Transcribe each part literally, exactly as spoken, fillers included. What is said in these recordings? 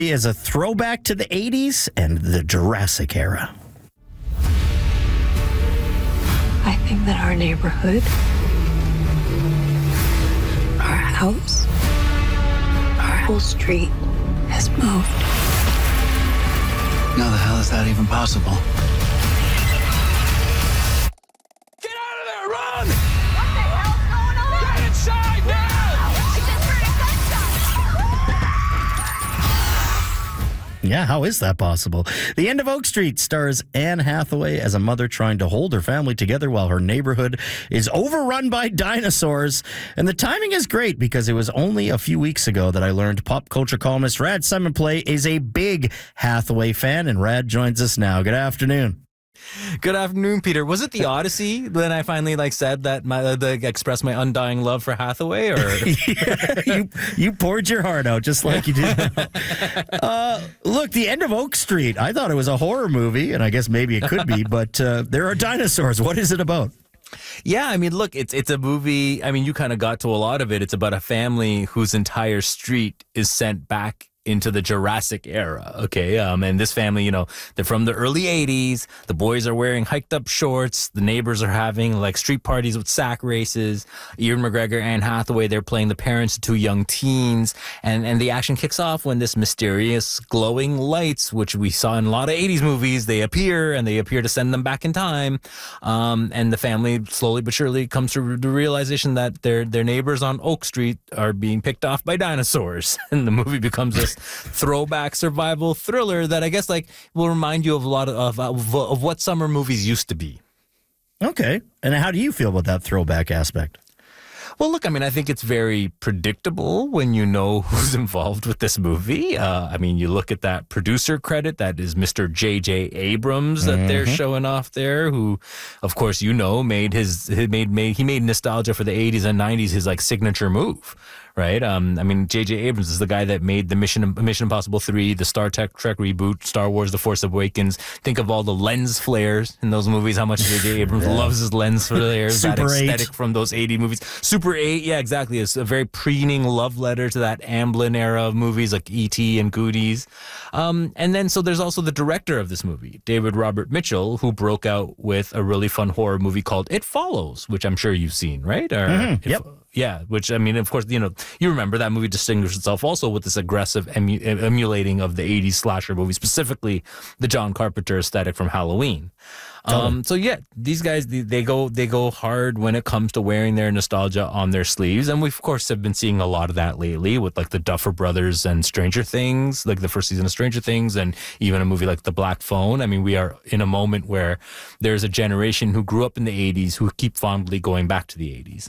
Is a throwback to the eighties and the Jurassic era. I think that our neighborhood, our house, our whole street has moved. How the hell is that even possible? Get out of there! Run! What the hell's going on? Get inside now! I just heard a gunshot! Yeah, how is that possible? The End of Oak Street stars Anne Hathaway as a mother trying to hold her family together while her neighborhood is overrun by dinosaurs. And the timing is great because it was only a few weeks ago that I learned pop culture columnist Rad Simonplay is a big Hathaway fan, and Rad joins us now. Good afternoon. Good afternoon, Peter. Was it the Odyssey when I finally like said that my uh, the, expressed my undying love for Hathaway? Or yeah, you you poured your heart out just like you did. uh, look, The End of Oak Street. I thought it was a horror movie, and I guess maybe it could be, but uh, there are dinosaurs. What is it about? Yeah, I mean, look, it's it's a movie. I mean, you kind of got to a lot of it. It's about a family whose entire street is sent back into the Jurassic era, okay? Um, and this family, you know, they're from the early eighties. The boys are wearing hiked up shorts. The neighbors are having like street parties with sack races. Ewan McGregor, Anne Hathaway, they're playing the parents of two young teens. And, and the action kicks off when this mysterious glowing lights, which we saw in a lot of eighties movies, they appear and they appear to send them back in time. Um, and the family slowly but surely comes to the realization that their, their neighbors on Oak Street are being picked off by dinosaurs. And the movie becomes this throwback survival thriller that I guess like will remind you of a lot of, of of what summer movies used to be. Okay. And how do you feel about that throwback aspect? Well, look, I mean, I think it's very predictable when you know who's involved with this movie. Uh, I mean, you look at that producer credit, that is Mister J J Abrams that mm-hmm. they're showing off there, who, of course, you know, made his, he made, made he made nostalgia for the eighties and nineties his like signature move. Right. Um, I mean, J J Abrams is the guy that made the Mission Mission Impossible three, the Star Trek Trek reboot, Star Wars: The Force Awakens. Think of all the lens flares in those movies. How much J J Abrams yeah. loves his lens flares. That aesthetic eight. From those eighty movies. Super eight, yeah, exactly. It's a very preening love letter to that Amblin era of movies like E T and Goonies. Um, and then so there's also the director of this movie, David Robert Mitchell, who broke out with a really fun horror movie called It Follows, which I'm sure you've seen, right? Or mm-hmm. Yep. Yeah, which, I mean, of course, you know, you remember that movie distinguished itself also with this aggressive emu- emulating of the eighties slasher movie, specifically the John Carpenter aesthetic from Halloween. Totally. Um, so yeah, these guys, they, they go they go hard when it comes to wearing their nostalgia on their sleeves. And we, of course, have been seeing a lot of that lately with like the Duffer Brothers and Stranger Things, like the first season of Stranger Things, and even a movie like The Black Phone. I mean, we are in a moment where there's a generation who grew up in the eighties who keep fondly going back to the eighties.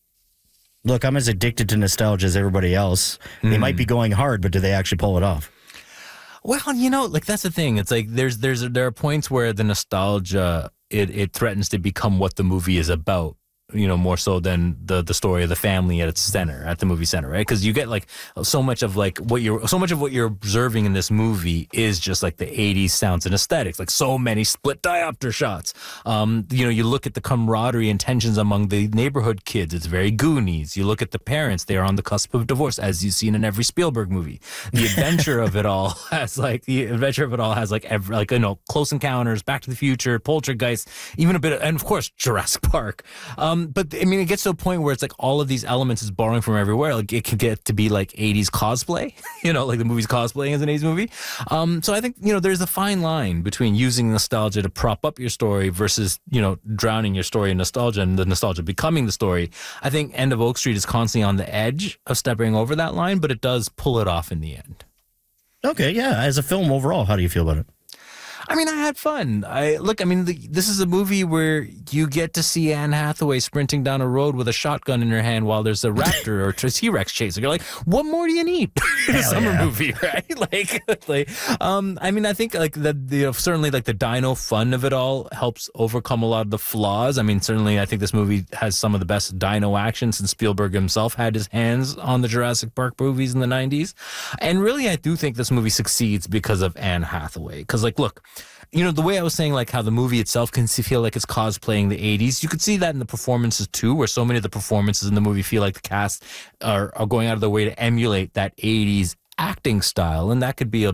Look, I'm as addicted to nostalgia as everybody else. They mm. might be going hard, but do they actually pull it off? Well, you know, like that's the thing. It's like there's there's there are points where the nostalgia it it threatens to become what the movie is about. You know, more so than the the story of the family at its center, at the movie center, right? Because you get like so much of like what you're so much of what you're observing in this movie is just like the eighties sounds and aesthetics, like so many split diopter shots. Um, you know, you look at the camaraderie and tensions among the neighborhood kids. It's very Goonies. You look at the parents; they are on the cusp of divorce, as you've seen in every Spielberg movie. The adventure of it all has like the adventure of it all has like every, like you know, Close Encounters, Back to the Future, Poltergeist, even a bit of, and of course Jurassic Park. Um, But I mean, it gets to a point where it's like all of these elements is borrowing from everywhere. Like it could get to be like eighties cosplay, you know, like the movie's cosplaying as an eighties movie. Um, so I think, you know, there's a fine line between using nostalgia to prop up your story versus, you know, drowning your story in nostalgia and the nostalgia becoming the story. I think End of Oak Street is constantly on the edge of stepping over that line, but it does pull it off in the end. Okay, yeah. As a film overall, how do you feel about it? I mean, I had fun. I look, I mean, the, this is a movie where you get to see Anne Hathaway sprinting down a road with a shotgun in her hand while there's a raptor or a T-Rex chasing. You're like, what more do you need in a summer yeah. movie, right? like, like, um, I mean, I think like the, the certainly like the dino fun of it all helps overcome a lot of the flaws. I mean, certainly, I think this movie has some of the best dino action since Spielberg himself had his hands on the Jurassic Park movies in the nineties. And really, I do think this movie succeeds because of Anne Hathaway. Because, like, look. You know, the way I was saying, like, how the movie itself can feel like it's cosplaying the eighties, you could see that in the performances, too, where so many of the performances in the movie feel like the cast are, are going out of their way to emulate that eighties acting style, and that could be a